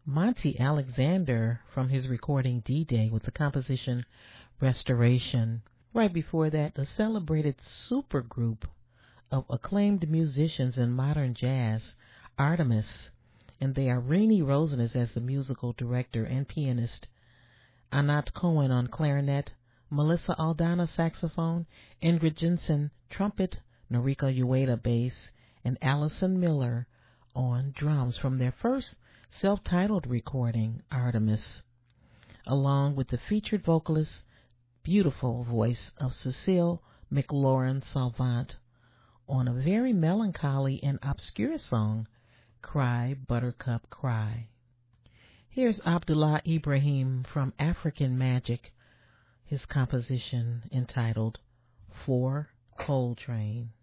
Monty Alexander from his recording D-Day with the composition Restoration. Right before that, the celebrated supergroup of acclaimed musicians in modern jazz, Artemis, and they are Renee Roseness as the musical director and pianist, Anat Cohen on clarinet, Melissa Aldana saxophone, Ingrid Jensen trumpet, Noriko Ueda bass, and Allison Miller on drums from their first self-titled recording, Artemis, along with the featured vocalist, beautiful voice of Cecile McLaurin Salvant on a very melancholy and obscure song, Cry Buttercup Cry. Here's Abdullah Ibrahim from African Magic, his composition entitled For Coltrane.